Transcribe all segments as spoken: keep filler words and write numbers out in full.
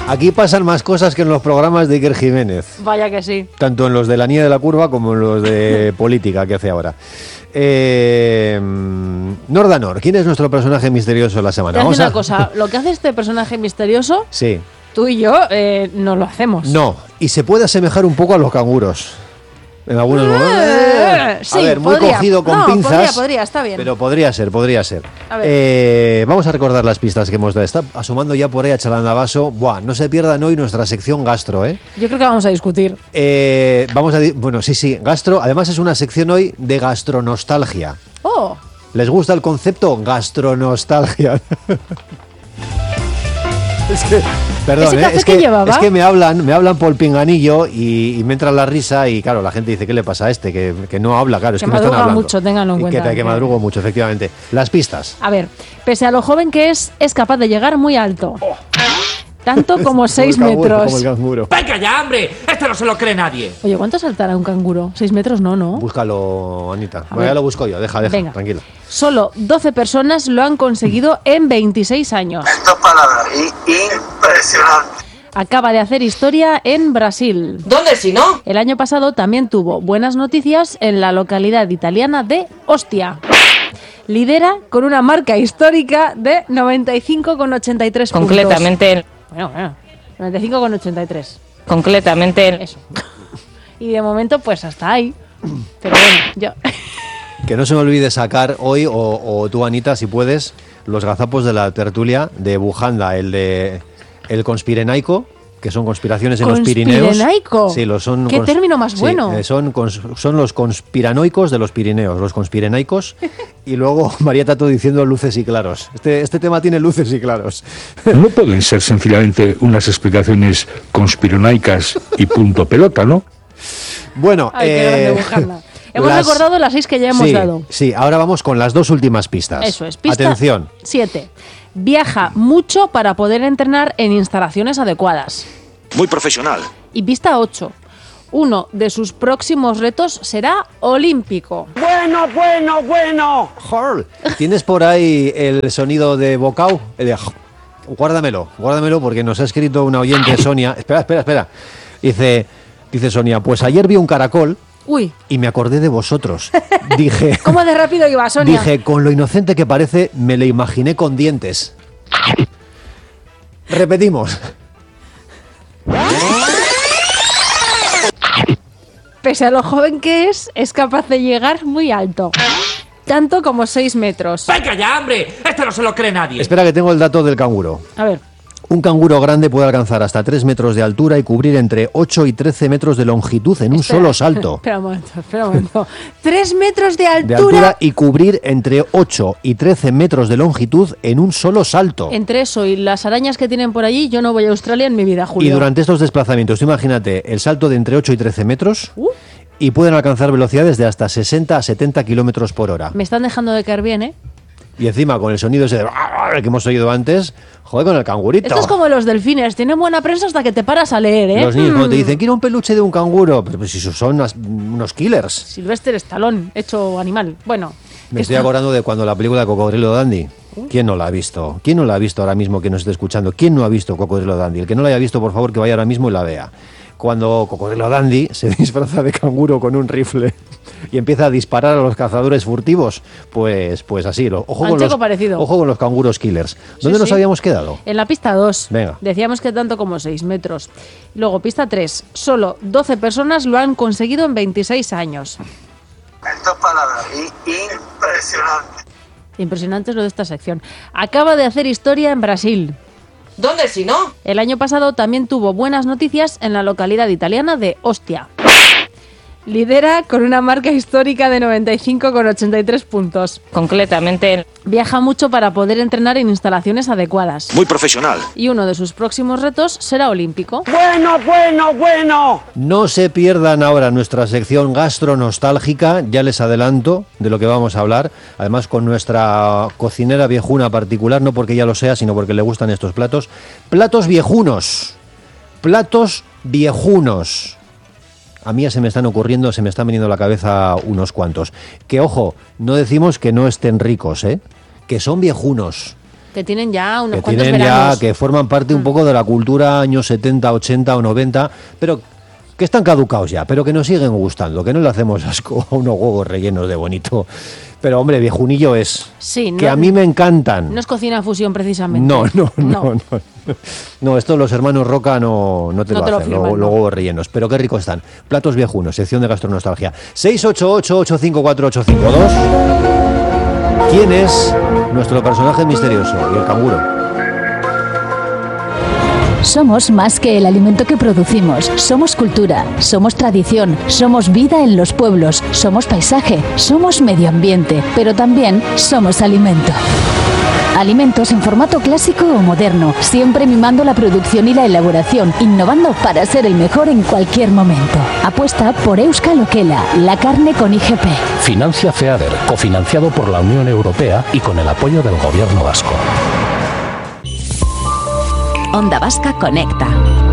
Aquí pasan más cosas que en los programas de Iker Jiménez. Vaya que sí. Tanto en los de la niña de la curva como en los de política que hace ahora. Eh, Nordanor, ¿quién es nuestro personaje misterioso de la semana? Te hace Vamos una a... cosa, lo que hace este personaje misterioso, Sí. tú y yo eh, no lo hacemos. No, y se puede asemejar un poco a los canguros. En algunos momentos. Eh, sí, a ver, muy podría. cogido con No, pinzas. podría, podría, está bien. Pero podría ser, podría ser. A ver. Eh, vamos a recordar las pistas que hemos dado. Está asomando ya por ahí a Chalandavaso. Buah, no se pierdan hoy nuestra sección gastro, ¿eh? Yo creo que vamos a discutir. Eh, vamos a... di- Bueno, sí, sí, gastro. Además es una sección hoy de gastronostalgia. Oh, ¿Les gusta el concepto? Gastronostalgia. Es que, perdón, ¿Ese ¿eh? café es, qué que, llevaba? es que me hablan, me hablan por el pinganillo y, y me entra la risa y claro, la gente dice, ¿qué le pasa a este? Que, que no habla, claro, es Que que, me están madruga hablando. mucho, ténganlo en Y cuenta, Que, que que- madrugo mucho, efectivamente. Las pistas. a ver, pese a lo joven que es, es capaz de llegar muy alto. Tanto como seis Como el canguro, metros. Como el canguro. ¡Venga ya, hombre! ¡Esto no se lo cree nadie! Oye, ¿cuánto saltará un canguro? ¿Seis metros? No, ¿no? Búscalo, Anita. A Bueno, ver. ya lo busco yo, deja, deja, Venga. tranquila. Solo doce personas lo han conseguido en veintiséis años. Dos palabras. I- impresionante. Acaba de hacer historia en Brasil. ¿Dónde si no? El año pasado también tuvo buenas noticias en la localidad italiana de Ostia. Lidera con una marca histórica de noventa y cinco coma ochenta y tres puntos. Completamente, Bueno, bueno, noventa y cinco coma ochenta y tres. completamente. Eso. Y de momento, pues hasta ahí. Pero bueno, yo... Que no se me olvide sacar hoy, o, o tú, Anita, si puedes, los gazapos de la tertulia de Bujanda, el de el conspirenaico, que son conspiraciones en los Pirineos. ¿Conspirenaico? Sí, los son. ¿Qué cons- término más sí, bueno? eh, son, cons- son los conspiranoicos de los Pirineos, los conspirenaicos. Y luego María Tato diciendo luces y claros. Este, este tema tiene luces y claros. No pueden ser sencillamente unas explicaciones conspiranoicas y punto pelota, ¿no? Bueno, Ay, qué eh, grande Bujanda. Hemos las- recordado las seis que ya hemos sí, dado. Sí, ahora vamos con las dos últimas pistas. Eso es. Pista Atención. siete. Viaja mucho para poder entrenar en instalaciones adecuadas. Muy profesional. Y pista ocho. Uno de sus próximos retos será olímpico. Bueno, bueno, bueno. Jorl, ¿tienes por ahí el sonido de Bocau? El de... Guárdamelo, guárdamelo porque nos ha escrito una oyente, Sonia. Espera, espera, espera. Dice, dice Sonia, pues ayer vi un caracol Uy, y me acordé de vosotros. Dije, ¿cómo de rápido iba, Sonia? dije, con lo inocente que parece, me le imaginé con dientes. Repetimos. Pese a lo joven que es, es capaz de llegar muy alto. Tanto como seis metros. ¡Venga ya, hombre! ¡Esto no se lo cree nadie! Espera que tengo el dato del canguro. A ver, Un canguro grande puede alcanzar hasta tres metros de altura y cubrir entre ocho y trece metros de longitud en un espera. solo salto. Espera un momento, espera un momento. Tres metros de De altura, altura y cubrir entre ocho y trece metros de longitud en un solo salto. Entre eso y las arañas que tienen por allí, yo no voy a Australia en mi vida, Julio. Y durante estos desplazamientos, tú imagínate el salto de entre ocho y trece metros Uh. y pueden alcanzar velocidades de hasta sesenta a setenta kilómetros por hora. Me están dejando de caer bien, ¿eh? Y encima con el sonido ese de que hemos oído antes, joder con el cangurito. Esto es como los delfines, tienen buena prensa hasta que te paras a leer, ¿eh? Los niños cuando te Mm. dicen, quiero un peluche de un canguro, pero pues si son unas- unos killers. Sylvester Stallone, hecho animal. Bueno, Me esto- estoy acordando de cuando la película de Cocodrilo Dandy. ¿Quién no la ha visto? ¿Quién no la ha visto ahora mismo que nos esté escuchando? ¿Quién no ha visto Cocodrilo Dandy? El que no la haya visto, por favor, que vaya ahora mismo y la vea. Cuando Cocodrilo Dandy se disfraza de canguro con un rifle y empieza a disparar a los cazadores furtivos, pues, pues así. Lo, ojo, con Ancheco los, parecido. ojo con los canguros killers. ¿Dónde Sí, nos sí. habíamos quedado? En la pista dos, Venga. decíamos que tanto como seis metros. Luego, pista tres, solo doce personas lo han conseguido en veintiséis años. En dos palabras. I- impresionante. Impresionante es lo de esta sección. Acaba de hacer historia en Brasil. ¿Dónde si no? El año pasado también tuvo buenas noticias en la localidad italiana de Ostia. Lidera con una marca histórica de noventa y cinco coma ochenta y tres puntos. Completamente. Viaja mucho para poder entrenar en instalaciones adecuadas. Muy profesional. Y uno de sus próximos retos será olímpico. Bueno, bueno, bueno. No se pierdan ahora nuestra sección gastronostálgica, ya les adelanto de lo que vamos a hablar, además con nuestra cocinera viejuna particular, no porque ella lo sea, sino porque le gustan estos platos. Platos viejunos, platos viejunos. A mí ya se me están ocurriendo, se me están viniendo a la cabeza unos cuantos. Que ojo, no decimos que no estén ricos, ¿eh? Que son viejunos. Que tienen ya unos que cuantos tienen veranos. ya, que forman parte un poco de la cultura años setenta, ochenta o noventa, pero que están caducados ya, pero que nos siguen gustando, que no le hacemos asco a unos huevos rellenos de bonito. Pero hombre, viejunillo es, Sí, que no- a mí me encantan. No es cocina fusión precisamente. No, no, no, No. no. No, esto los hermanos Roca no, no te No lo te lo hacen, firman, los no. huevos rellenos. Pero qué ricos están. Platos viejunos, sección de gastronostalgia. seis ocho ocho, ocho cinco cuatro, ocho cinco dos. ¿Quién es nuestro personaje misterioso? Y el canguro. Somos más que el alimento que producimos. Somos cultura, somos tradición, somos vida en los pueblos, somos paisaje, somos medio ambiente, pero también somos alimento. Alimentos en formato clásico o moderno, siempre mimando la producción y la elaboración, innovando para ser el mejor en cualquier momento. Apuesta por Euskal Okela, la carne con I G P. Financia FEADER, cofinanciado por la Unión Europea y con el apoyo del Gobierno vasco. Onda Vasca Conecta.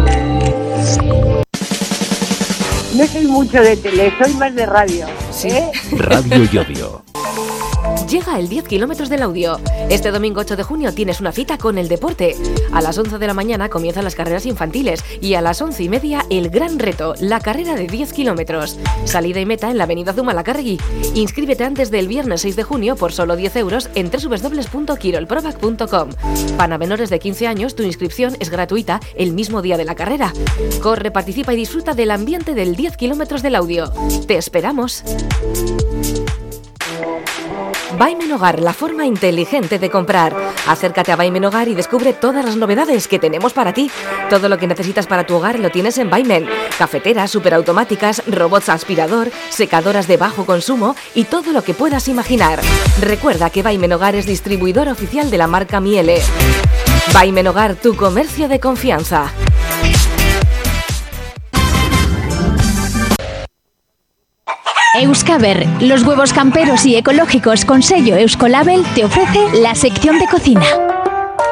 No soy mucho de tele, soy más de radio. ¿eh? Radio Yodio. Llega el diez kilómetros del audio. Este domingo ocho de junio tienes una cita con el deporte. A las once de la mañana comienzan las carreras infantiles y a las once y media el gran reto, la carrera de diez kilómetros. Salida y meta en la avenida Zumalacárregui. Inscríbete antes del viernes seis de junio por solo diez euros en doble u doble u doble u punto kirolprovac punto com. Para menores de quince años tu inscripción es gratuita el mismo día de la carrera. Corre, participa y disfruta del ambiente del diez kilómetros del audio. ¡Te esperamos! Vaimen Hogar, la forma inteligente de comprar. Acércate a Vaimen Hogar y descubre todas las novedades que tenemos para ti. Todo lo que necesitas para tu hogar lo tienes en Vaimen. Cafeteras, superautomáticas, robots aspirador, secadoras de bajo consumo y todo lo que puedas imaginar. Recuerda que Vaimen Hogar es distribuidor oficial de la marca Miele. Vaimen Hogar, tu comercio de confianza. Euskaber, los huevos camperos y ecológicos con sello Euskolabel te ofrece la sección de cocina.